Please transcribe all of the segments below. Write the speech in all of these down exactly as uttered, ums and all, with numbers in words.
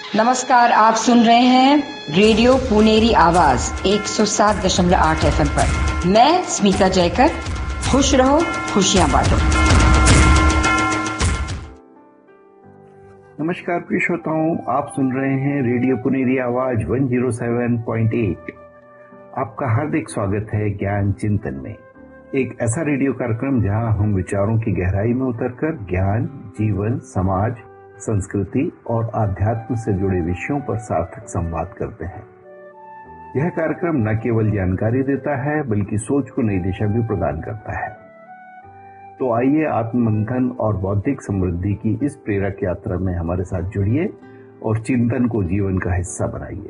नमस्कार, आप सुन रहे हैं रेडियो पुनेरी आवाज एक सौ सात दशमलव आठ एफएम पर। मैं स्मिता जयकर। खुश रहो, खुशियां बांटो। नमस्कार प्रिय श्रोताओं, आप सुन रहे हैं रेडियो पुनेरी आवाज एक सौ सात पॉइंट आठ। आपका हार्दिक स्वागत है ज्ञान चिंतन में, एक ऐसा रेडियो कार्यक्रम जहां हम विचारों की गहराई में उतरकर ज्ञान, जीवन, समाज, संस्कृति और आध्यात्म से जुड़े विषयों पर सार्थक संवाद करते हैं। यह कार्यक्रम न केवल जानकारी देता है बल्कि सोच को नई दिशा भी प्रदान करता है। तो आइए आत्ममंथन और बौद्धिक समृद्धि की इस प्रेरक यात्रा में हमारे साथ जुड़िए और चिंतन को जीवन का हिस्सा बनाइए।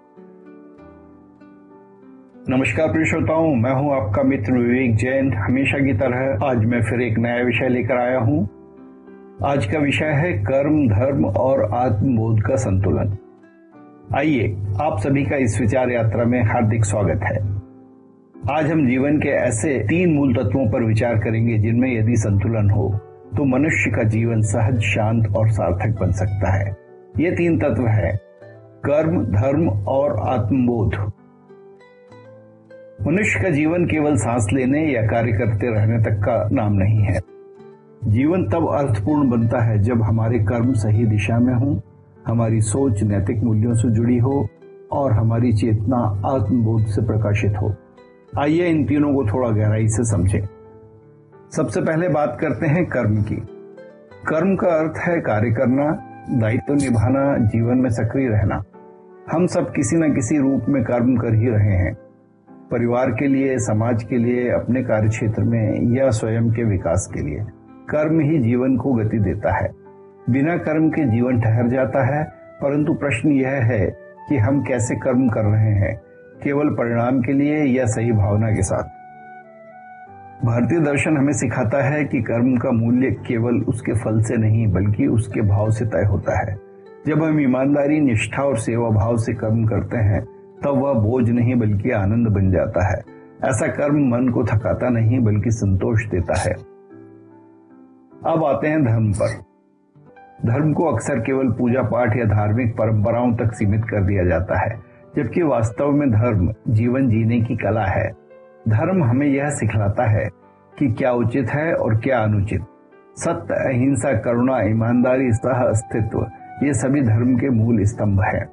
नमस्कार प्रिय श्रोताओं, मैं हूं आपका मित्र विवेक जैन। हमेशा की तरह आज मैं फिर एक नया विषय लेकर आया हूं। आज का विषय है कर्म, धर्म और आत्मबोध का संतुलन। आइए, आप सभी का इस विचार यात्रा में हार्दिक स्वागत है। आज हम जीवन के ऐसे तीन मूल तत्वों पर विचार करेंगे जिनमें यदि संतुलन हो तो मनुष्य का जीवन सहज, शांत और सार्थक बन सकता है। ये तीन तत्व हैं कर्म, धर्म और आत्मबोध। मनुष्य का जीवन केवल सांस लेने या कार्य करते रहने तक का नाम नहीं है। जीवन तब अर्थपूर्ण बनता है जब हमारे कर्म सही दिशा में हों, हमारी सोच नैतिक मूल्यों से जुड़ी हो और हमारी चेतना आत्मबोध से प्रकाशित हो। आइए इन तीनों को थोड़ा गहराई से समझें। सबसे पहले बात करते हैं कर्म की। कर्म का अर्थ है कार्य करना, दायित्व निभाना, जीवन में सक्रिय रहना। हम सब किसी न किसी रूप में कर्म कर ही रहे हैं, परिवार के लिए, समाज के लिए, अपने कार्य क्षेत्र में या स्वयं के विकास के लिए। कर्म ही जीवन को गति देता है। बिना कर्म के जीवन ठहर जाता है, परंतु प्रश्न यह है कि हम कैसे कर्म कर रहे हैं, केवल परिणाम के लिए या सही भावना के साथ। भारतीय दर्शन हमें सिखाता है कि कर्म का मूल्य केवल उसके फल से नहीं बल्कि उसके भाव से तय होता है। जब हम ईमानदारी, निष्ठा और सेवा भाव से कर्म करते हैं तब वह बोझ नहीं बल्कि आनंद बन जाता है। ऐसा कर्म मन को थकाता नहीं बल्कि संतोष देता है। अब आते हैं धर्म पर। धर्म को अक्सर केवल पूजा पाठ या धार्मिक परंपराओं तक सीमित कर दिया जाता है, जबकि वास्तव में धर्म जीवन जीने की कला है। धर्म हमें यह सिखलाता है कि क्या उचित है और क्या अनुचित। सत्य, अहिंसा, करुणा, ईमानदारी, सह अस्तित्व, ये सभी धर्म के मूल स्तंभ हैं।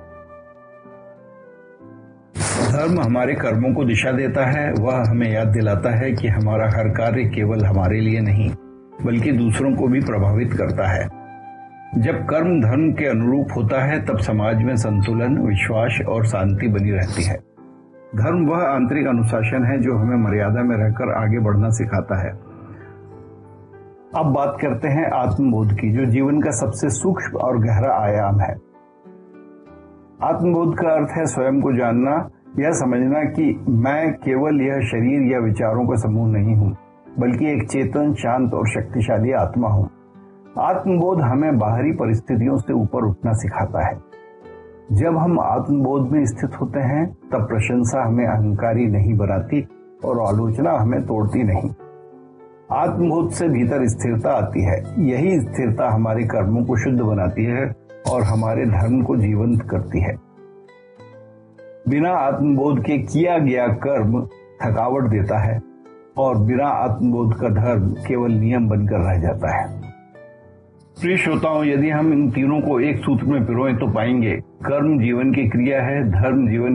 धर्म हमारे कर्मों को दिशा देता है। वह हमें याद दिलाता है कि हमारा हर कार्य केवल हमारे लिए नहीं बल्कि दूसरों को भी प्रभावित करता है। जब कर्म धर्म के अनुरूप होता है तब समाज में संतुलन, विश्वास और शांति बनी रहती है। धर्म वह आंतरिक अनुशासन है जो हमें मर्यादा में रहकर आगे बढ़ना सिखाता है। अब बात करते हैं आत्मबोध की, जो जीवन का सबसे सूक्ष्म और गहरा आयाम है। आत्मबोध का अर्थ है स्वयं को जानना, यह समझना कि मैं केवल यह शरीर या विचारों का समूह नहीं हूं बल्कि एक चेतन, शांत और शक्तिशाली आत्मा हूं। आत्मबोध हमें बाहरी परिस्थितियों से ऊपर उठना सिखाता है। जब हम आत्मबोध में स्थित होते हैं तब प्रशंसा हमें अहंकारी नहीं बनाती और आलोचना हमें तोड़ती नहीं। आत्मबोध से भीतर स्थिरता आती है। यही स्थिरता हमारे कर्मों को शुद्ध बनाती है और हमारे धर्म को जीवंत करती है। बिना आत्मबोध के किया गया कर्म थकावट देता है और बिना आत्मबोध का धर्म केवल नियम बनकर रह जाता है। प्रिय श्रोताओं, यदि हम इन तीनों को एक सूत्र में पिरोएं तो पाएंगे कर्म जीवन की क्रिया है, धर्म जीवन